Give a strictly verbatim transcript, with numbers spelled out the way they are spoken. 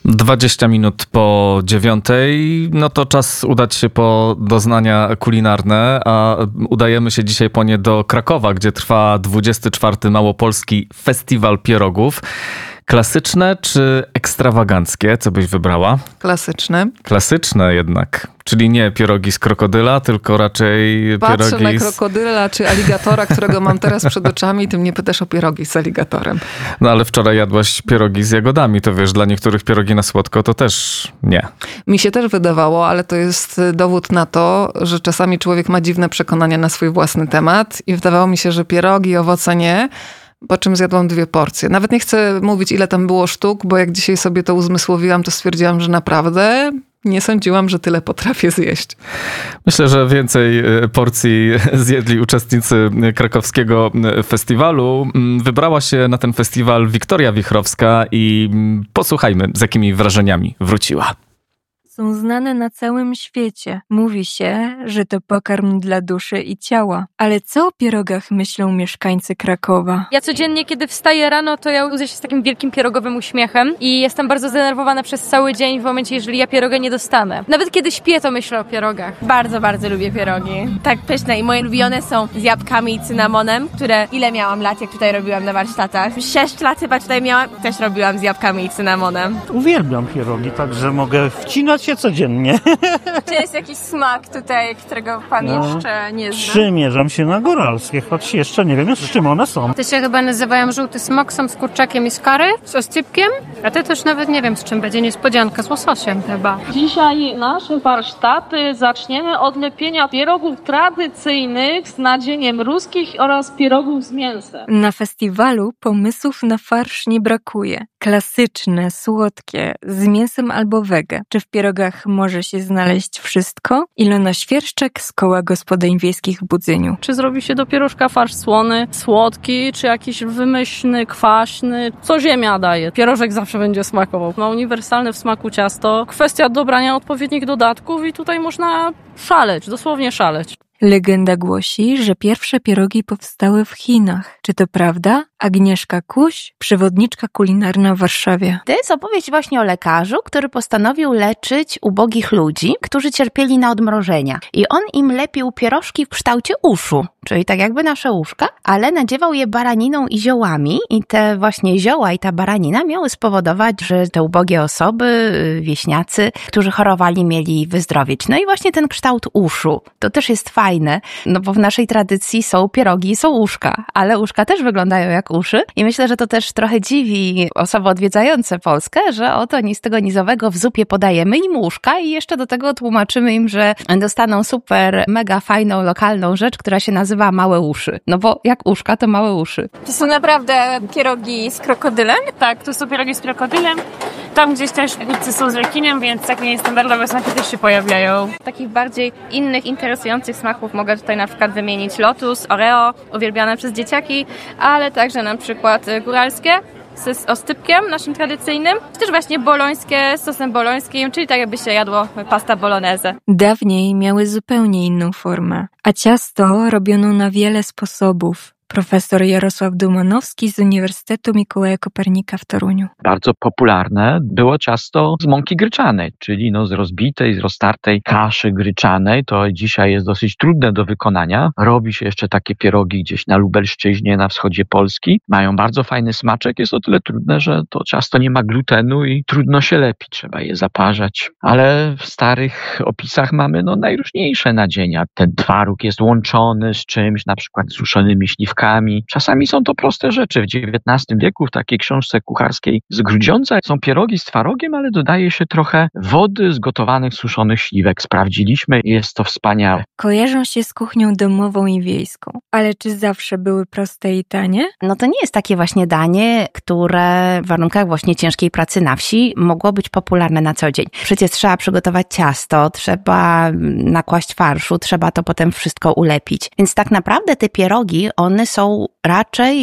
dwadzieścia minut po dziewiątej, no to czas udać się po doznania kulinarne, a udajemy się dzisiaj po nie do Krakowa, gdzie trwa dwudziesty czwarty Małopolski Festiwal Pierogów. Klasyczne czy ekstrawaganckie? Co byś wybrała? Klasyczne. Klasyczne jednak. Czyli nie pierogi z krokodyla, tylko raczej Patrzę pierogi na z... krokodyla czy aligatora, którego mam teraz przed oczami, ty mnie pytasz o pierogi z aligatorem. No ale wczoraj jadłaś pierogi z jagodami, to wiesz, dla niektórych pierogi na słodko to też nie. Mi się też wydawało, ale to jest dowód na to, że czasami człowiek ma dziwne przekonania na swój własny temat i wydawało mi się, że pierogi, owoce nie, po czym zjadłam dwie porcje. Nawet nie chcę mówić, ile tam było sztuk, bo jak dzisiaj sobie to uzmysłowiłam, to stwierdziłam, że naprawdę nie sądziłam, że tyle potrafię zjeść. Myślę, że więcej porcji zjedli uczestnicy krakowskiego festiwalu. Wybrała się na ten festiwal Wiktoria Wichrowska i posłuchajmy, z jakimi wrażeniami wróciła. Są znane na całym świecie. Mówi się, że to pokarm dla duszy i ciała. Ale co o pierogach myślą mieszkańcy Krakowa? Ja codziennie, kiedy wstaję rano, to ja łudzę się z takim wielkim pierogowym uśmiechem i jestem bardzo zdenerwowana przez cały dzień w momencie, jeżeli ja pieroga nie dostanę. Nawet kiedy śpię, to myślę o pierogach. Bardzo, bardzo lubię pierogi. Tak pyszne i moje ulubione są z jabłkami i cynamonem, które ile miałam lat, jak tutaj robiłam na warsztatach? Sześć lat chyba tutaj miałam, też robiłam z jabłkami i cynamonem. Uwielbiam pierogi, także mogę wcinać się codziennie. Czy jest jakiś smak tutaj, którego pan no, jeszcze nie zna? Przymierzam się na góralskie, choć jeszcze nie wiem, z czym one są. Te się chyba nazywają żółty smok, są z kurczakiem i z kary, z oscypkiem, a te też nawet nie wiem, z czym będzie niespodzianka, z łososiem chyba. Dzisiaj nasze warsztaty zaczniemy od lepienia pierogów tradycyjnych z nadzieniem ruskich oraz pierogów z mięsem. Na festiwalu pomysłów na farsz nie brakuje. Klasyczne, słodkie, z mięsem albo wege. Czy w pierogach może się znaleźć wszystko? Ilona Świerszczek z Koła Gospodyń Wiejskich w Budzyniu. Czy zrobi się do pierożka farsz słony, słodki, czy jakiś wymyślny, kwaśny? Co ziemia daje? Pierożek zawsze będzie smakował. Ma uniwersalne w smaku ciasto. Kwestia dobrania odpowiednich dodatków i tutaj można szaleć, dosłownie szaleć. Legenda głosi, że pierwsze pierogi powstały w Chinach. Czy to prawda? Agnieszka Kuś, przewodniczka kulinarna w Warszawie. To jest opowieść właśnie o lekarzu, który postanowił leczyć ubogich ludzi, którzy cierpieli na odmrożenia. I on im lepił pierożki w kształcie uszu, czyli tak jakby nasze uszka, ale nadziewał je baraniną i ziołami i te właśnie zioła i ta baranina miały spowodować, że te ubogie osoby, wieśniacy, którzy chorowali, mieli wyzdrowieć. No i właśnie ten kształt uszu, to też jest fajne, no bo w naszej tradycji są pierogi i są uszka, ale uszka też wyglądają jak uszy i myślę, że to też trochę dziwi osoby odwiedzające Polskę, że oto nic tego nizowego w zupie podajemy im uszka i jeszcze do tego tłumaczymy im, że dostaną super, mega fajną, lokalną rzecz, która się nazywa małe uszy. No bo jak uszka, to małe uszy. To są naprawdę pierogi z krokodylem? Tak, to są pierogi z krokodylem. Tam gdzieś też pizzy są z rekinem, więc takie niestandardowe smaki też się pojawiają. Takich bardziej innych, interesujących smaków mogę tutaj na przykład wymienić lotus, oreo, uwielbiane przez dzieciaki, ale także na przykład góralskie z oscypkiem naszym tradycyjnym, czy też właśnie bolońskie z sosem bolońskim, czyli tak jakby się jadło pasta bolognese. Dawniej miały zupełnie inną formę, a ciasto robiono na wiele sposobów. Profesor Jarosław Dumanowski z Uniwersytetu Mikołaja Kopernika w Toruniu. Bardzo popularne było ciasto z mąki gryczanej, czyli no z rozbitej, z roztartej kaszy gryczanej. To dzisiaj jest dosyć trudne do wykonania. Robi się jeszcze takie pierogi gdzieś na Lubelszczyźnie, na wschodzie Polski. Mają bardzo fajny smaczek. Jest o tyle trudne, że to ciasto nie ma glutenu i trudno się lepi. Trzeba je zaparzać. Ale w starych opisach mamy no najróżniejsze nadzienia. Ten twaróg jest łączony z czymś, na przykład z suszonymi śliwkami. Czasami są to proste rzeczy. W dziewiętnastym wieku w takiej książce kucharskiej z Grudziądza są pierogi z twarogiem, ale dodaje się trochę wody z gotowanych suszonych śliwek. Sprawdziliśmy i jest to wspaniałe. Kojarzą się z kuchnią domową i wiejską. Ale czy zawsze były proste i tanie? No to nie jest takie właśnie danie, które w warunkach właśnie ciężkiej pracy na wsi mogło być popularne na co dzień. Przecież trzeba przygotować ciasto, trzeba nakłaść farszu, trzeba to potem wszystko ulepić. Więc tak naprawdę te pierogi, one są raczej